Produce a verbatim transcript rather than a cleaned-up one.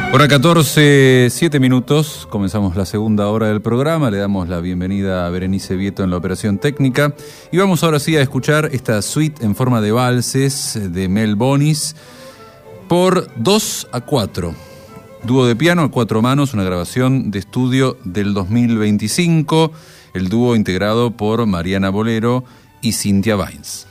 Hora catorce, siete minutos, comenzamos la segunda hora del programa, le damos la bienvenida a Berenice Vieto en la operación técnica y vamos ahora sí a escuchar esta suite en forma de valses de Mel Bonis por dos a cuatro, dúo de piano a cuatro manos, una grabación de estudio del dos mil veinticinco, el dúo integrado por Mariana Bolero y Cynthia Vines.